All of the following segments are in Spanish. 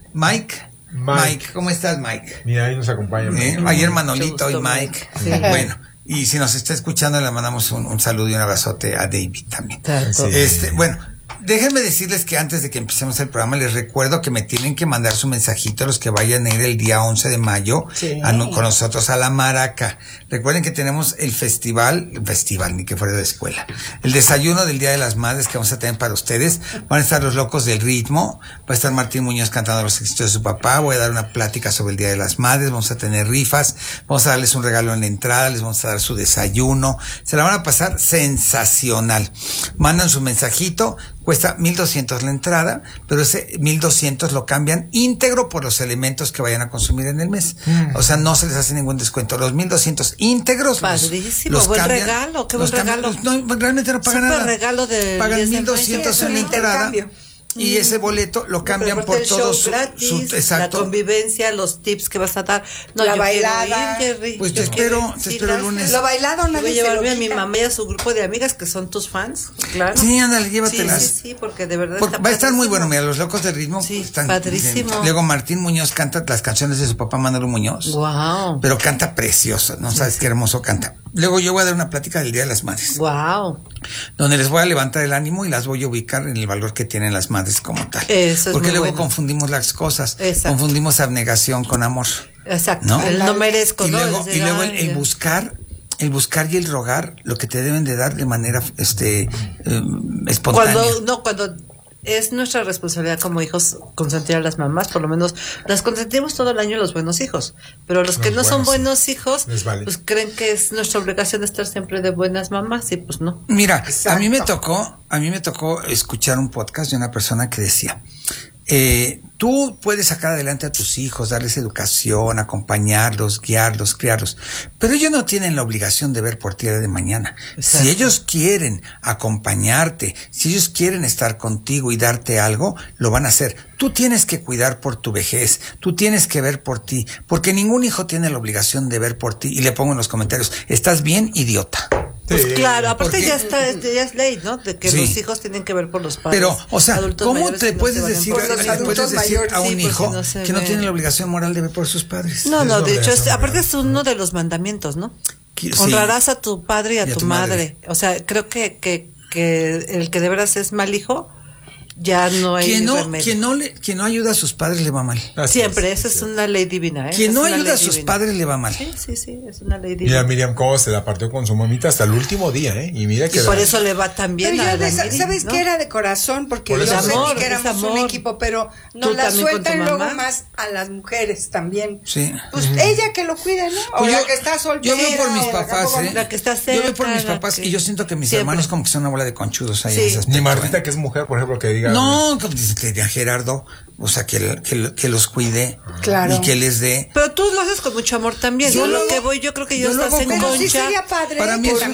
Mike, ¿cómo estás, Mike? Mira, ahí nos acompaña. Ayer Manolito y Mike. Sí. Bueno, y si nos está escuchando, le mandamos un saludo y un abrazote a David también. Sí. Bueno, déjenme decirles que antes de que empecemos el programa, les recuerdo que me tienen que mandar su mensajito los que vayan a ir el día 11 de mayo con nosotros a La Maraca. Recuerden que tenemos el festival, ni que fuera de escuela, el desayuno del Día de las Madres que vamos a tener para ustedes. Van a estar los locos del ritmo, va a estar Martín Muñoz cantando los éxitos de su papá, voy a dar una plática sobre el Día de las Madres, vamos a tener rifas, vamos a darles un regalo en la entrada, les vamos a dar su desayuno, se la van a pasar sensacional. Mandan su mensajito, cuesta 1,200 la entrada, pero ese 1,200 lo cambian íntegro por los elementos que vayan a consumir en el mes. O sea, no se les hace ningún descuento. Los 1,200 íntegros. Padrísimo, los buen cambian, regalo, qué buen regalo. No, realmente no pagan nada. Regalo de pagan 1,200 en la entrada. Y ese boleto lo cambian por todo su exacto. La convivencia, los tips que vas a dar. No, la bailada. Pues te espero el lunes. Lo bailado nadie voy a se lo llevarme a mi quita. mamá y a su grupo de amigas que son tus fans, claro. Sí, ándale, llévatelas. Sí, porque de verdad va a estar muy bueno. Mira, los locos del ritmo están padrísimo. Luego Martín Muñoz canta las canciones de su papá Manolo Muñoz. Wow. Pero canta precioso, no sabes qué hermoso canta. Luego yo voy a dar una plática del Día de las Madres. Wow. Donde les voy a levantar el ánimo y las voy a ubicar en el valor que tienen las madres como tal. Eso es porque muy luego bueno. confundimos las cosas. Exacto. Confundimos abnegación con amor. Exacto. ¿No? No merezco, y ¿no? luego el buscar y el rogar lo que te deben de dar de manera espontánea. Cuando es nuestra responsabilidad como hijos consentir a las mamás, por lo menos las consentimos todo el año los buenos hijos, pero los que no son buenos hijos, pues creen que es nuestra obligación estar siempre de buenas mamás y pues no. Mira, a mí me tocó escuchar un podcast de una persona que decía, tú puedes sacar adelante a tus hijos, darles educación, acompañarlos, guiarlos, criarlos, pero ellos no tienen la obligación de ver por ti el día de mañana. Exacto. Si ellos quieren acompañarte, si ellos quieren estar contigo y darte algo, lo van a hacer. Tú tienes que cuidar por tu vejez, tú tienes que ver por ti, porque ningún hijo tiene la obligación de ver por ti. Y le pongo en los comentarios, ¿estás bien, idiota? Pues claro, aparte ya es ley, ¿no? De que los hijos tienen que ver por los padres. Pero, o sea, ¿cómo te puedes decir a un hijo que no tiene la obligación moral de ver por sus padres? No, de hecho, aparte es uno de los mandamientos, ¿no? Honrarás a tu padre y a tu madre. O sea, creo que el que de veras es mal hijo, ya no hay remedio. Quien no ayuda a sus padres le va mal. Siempre, esa es una ley divina, ¿eh? Quien no ayuda a sus padres le va mal. Sí, es una ley divina. Mira Miriam cómo se la partió con su mamita hasta el último día, ¿eh? Y mira que por eso le va tan bien a la Miri, ¿sabes ¿no? qué era de corazón? Porque yo sé que éramos un equipo, pero nos la sueltan luego más a las mujeres también. Sí. Pues ella que lo cuide, ¿no? O la que está soltera. Yo veo por mis papás, la que está cerca, yo veo por mis papás y yo siento que mis hermanos como que son una bola de conchudos ahí. Ni Martita, que es mujer, por ejemplo, que diga. No, como dice que a Gerardo, o sea, que los cuide y que les dé. Pero tú lo haces con mucho amor también. Yo creo que yo estás en concha. Sí sería padre. Para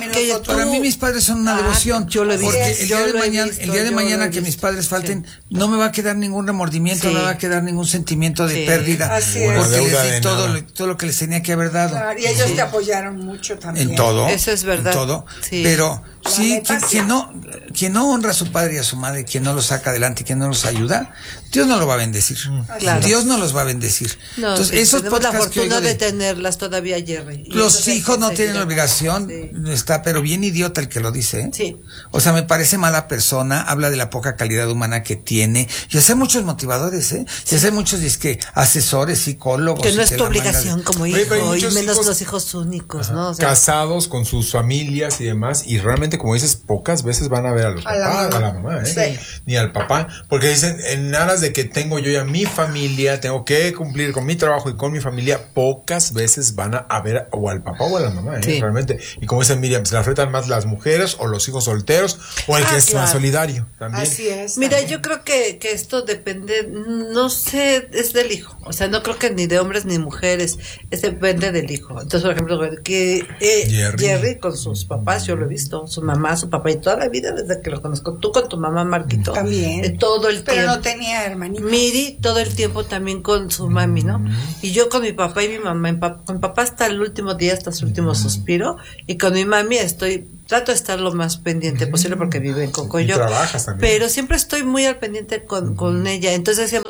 mí mis padres son una devoción. Yo lo he visto. Porque el día de mañana que mis padres falten, no me va a quedar ningún remordimiento, no me va a quedar ningún sentimiento de pérdida. Así es. Porque les di todo lo que les tenía que haber dado. Claro, y ellos te apoyaron mucho también. En todo. Eso es verdad. En todo. Sí. Pero sí, quien no honra a su padre y a su madre, quien no los saca adelante, quien no los ayuda, Dios no lo va a bendecir. Claro. Dios no los va a bendecir. No, entonces, esos tenemos la podcasts fortuna de tenerlas todavía, Jerry. Los hijos no tienen la obligación, está, pero bien idiota el que lo dice, ¿eh? Sí. O sea, me parece mala persona, habla de la poca calidad humana que tiene, y hace muchos motivadores, ¿eh? Y hace muchos asesores, psicólogos. Que no es tu obligación como hijo, y menos los hijos únicos, ¿no? O sea, casados con sus familias y demás, y realmente, como dices, pocas veces van a ver a los papás, a la mamá, ¿eh? Ni al papá, porque dicen, en aras de que tengo yo ya mi familia, tengo que cumplir con mi trabajo y con mi familia, pocas veces van a ver o al papá o a la mamá, realmente. Y como dice Miriam, se la afectan más las mujeres o los hijos solteros o el que es más solidario también. Así es. Mira, yo creo que esto depende, no sé, es del hijo. O sea, no creo que ni de hombres ni mujeres, depende del hijo. Entonces, por ejemplo, que Jerry con sus papás, yo lo he visto, su mamá, su papá, y toda la vida desde que lo conozco. Tú con tu mamá, Marquito. También. Todo el tiempo. Pero no tenía hermanita. Miri, todo el tiempo también con su mami, ¿no? Y yo con mi papá y mi mamá, con papá hasta el último día, hasta su último suspiro, y con mi mami trato de estar lo más pendiente posible porque vive en Cocoyo. Y trabajas también. Pero siempre estoy muy al pendiente con ella. Entonces decíamos,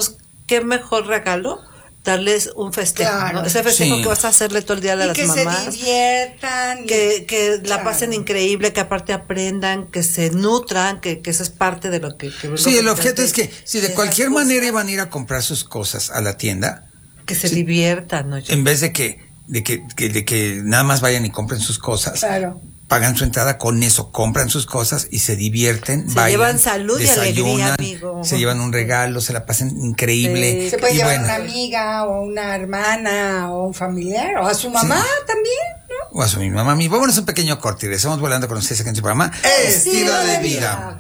qué mejor regalo darles un festejo, ¿no? Ese festejo que vas a hacerle todo el día a las mamás. Que se diviertan. Que la pasen increíble, que aparte aprendan, que se nutran, que eso es parte de lo que sí, el objeto es que si de cualquier manera iban a ir a comprar sus cosas a la tienda, que se diviertan, ¿no? En vez de que nada más vayan y compren sus cosas. Claro. Pagan su entrada con eso, compran sus cosas y se divierten, bailan, llevan salud y alegría, amigo. Se llevan un regalo, se la pasan increíble. Sí. Se puede llevar una amiga o una hermana o un familiar o a su mamá también, ¿no? O a su misma mami. Vámonos un pequeño corte y regresamos volando con ustedes aquí en su programa Estilo de Vida.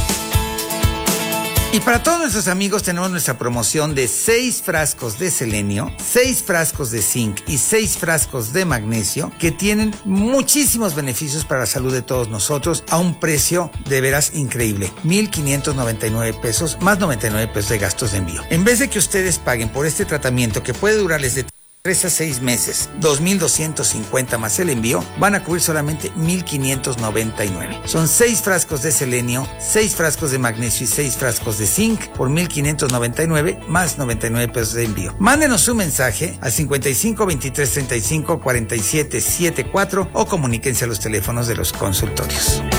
Y para todos nuestros amigos tenemos nuestra promoción de 6 frascos de selenio, 6 frascos de zinc y 6 frascos de magnesio que tienen muchísimos beneficios para la salud de todos nosotros a un precio de veras increíble, 1,599 pesos más 99 pesos de gastos de envío. En vez de que ustedes paguen por este tratamiento que puede durarles de 3 a 6 meses, 2,250 más el envío, van a cubrir solamente 1,599. Son 6 frascos de selenio, 6 frascos de magnesio y 6 frascos de zinc por 1,599 más 99 pesos de envío. Mándenos su mensaje al 55 23 35 47 74 o comuníquense a los teléfonos de los consultorios.